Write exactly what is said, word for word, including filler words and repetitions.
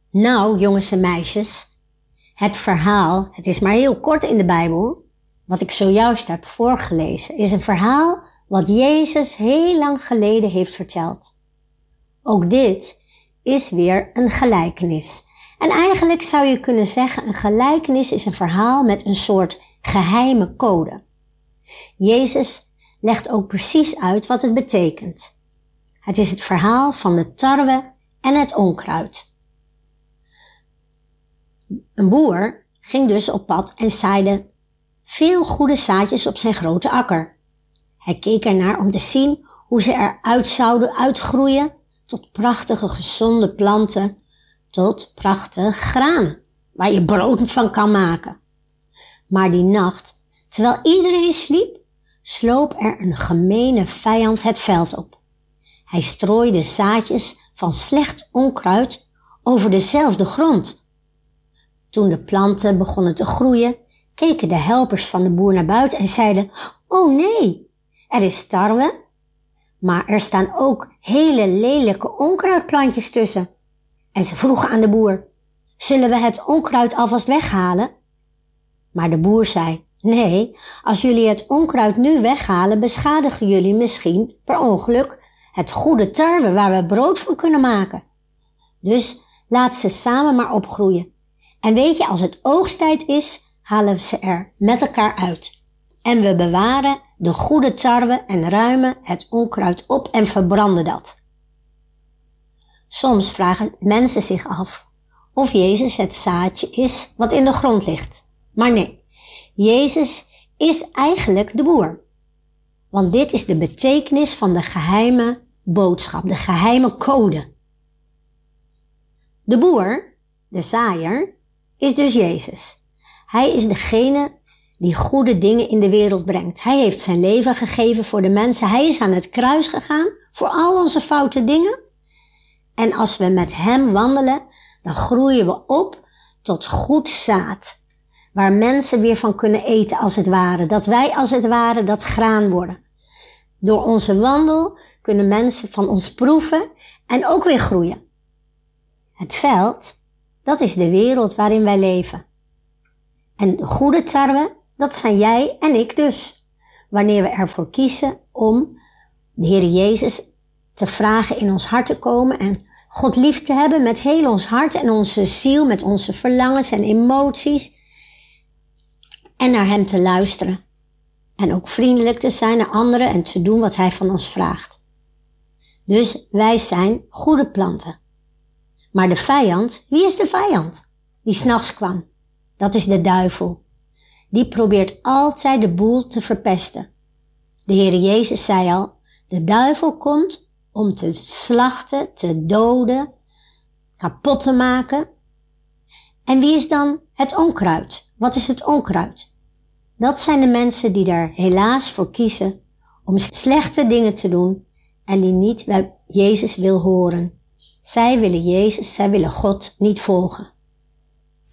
Nou, jongens en meisjes, het verhaal, het is maar heel kort in de Bijbel, wat ik zojuist heb voorgelezen, is een verhaal wat Jezus heel lang geleden heeft verteld. Ook dit is weer een gelijkenis. En eigenlijk zou je kunnen zeggen, een gelijkenis is een verhaal met een soort geheime code. Jezus legt ook precies uit wat het betekent. Het is het verhaal van de tarwe en het onkruid. Een boer ging dus op pad en zaaide veel goede zaadjes op zijn grote akker. Hij keek ernaar om te zien hoe ze eruit zouden uitgroeien tot prachtige gezonde planten, tot prachtig graan, waar je brood van kan maken. Maar die nacht, terwijl iedereen sliep, sloop er een gemene vijand het veld op. Hij strooide zaadjes van slecht onkruid over dezelfde grond. Toen de planten begonnen te groeien, keken de helpers van de boer naar buiten en zeiden: "Oh nee, er is tarwe, maar er staan ook hele lelijke onkruidplantjes tussen." En ze vroegen aan de boer: "Zullen we het onkruid alvast weghalen?" Maar de boer zei: "Nee, als jullie het onkruid nu weghalen, beschadigen jullie misschien per ongeluk het goede tarwe waar we brood van kunnen maken. Dus laat ze samen maar opgroeien. En weet je, als het oogsttijd is, halen we ze er met elkaar uit. En we bewaren de goede tarwe en ruimen het onkruid op en verbranden dat." Soms vragen mensen zich af of Jezus het zaadje is wat in de grond ligt. Maar nee, Jezus is eigenlijk de boer. Want dit is de betekenis van de geheime boodschap, de geheime code. De boer, de zaaier, is dus Jezus. Hij is degene die goede dingen in de wereld brengt. Hij heeft zijn leven gegeven voor de mensen. Hij is aan het kruis gegaan voor al onze foute dingen. En als we met hem wandelen, dan groeien we op tot goed zaad. Waar mensen weer van kunnen eten als het ware. Dat wij als het ware dat graan worden. Door onze wandel kunnen mensen van ons proeven en ook weer groeien. Het veld, dat is de wereld waarin wij leven. En de goede tarwe, dat zijn jij en ik dus. Wanneer we ervoor kiezen om de Heer Jezus te vragen in ons hart te komen en God lief te hebben met heel ons hart en onze ziel, met onze verlangens en emoties. En naar hem te luisteren. En ook vriendelijk te zijn naar anderen en te doen wat hij van ons vraagt. Dus wij zijn goede planten. Maar de vijand, wie is de vijand? Die 's nachts kwam. Dat is de duivel. Die probeert altijd de boel te verpesten. De Heer Jezus zei al, de duivel komt om te slachten, te doden, kapot te maken. En wie is dan het onkruid? Wat is het onkruid? Dat zijn de mensen die er helaas voor kiezen om slechte dingen te doen en die niet bij Jezus wil horen. Zij willen Jezus, zij willen God niet volgen.